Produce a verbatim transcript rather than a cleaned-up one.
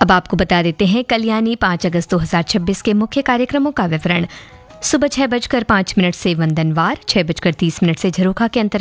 अब आपको बता देते हैं कल यानी पाँच अगस्त दो हज़ार छब्बीस के मुख्य कार्यक्रमों का विवरण। सुबह छह बजकर पाँच मिनट से वंदनवार, छह बजकर तीस मिनट से झरोखा के अंतर्गत